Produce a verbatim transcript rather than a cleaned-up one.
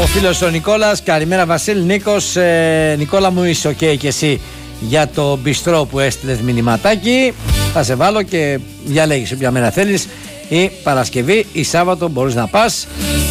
φίλος ο Νικόλας. Καλημέρα Βασίλη. Νίκος, ε, Νικόλα μου είσαι ok και εσύ για το μπιστρό που έστειλες μηνυματάκι. Θα σε βάλω και διαλέγεις όποια μέρα θέλεις, ή Παρασκευή ή Σάββατο μπορείς να πας.